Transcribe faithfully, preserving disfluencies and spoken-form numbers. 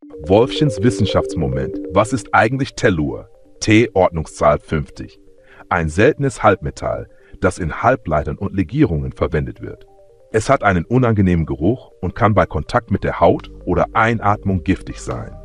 Wolfchens Wissenschaftsmoment. Was ist eigentlich Tellur? T Ordnungszahl fünfzig. Ein seltenes Halbmetall, das in Halbleitern und Legierungen verwendet wird. Es hat einen unangenehmen Geruch und kann bei Kontakt mit der Haut oder Einatmung giftig sein.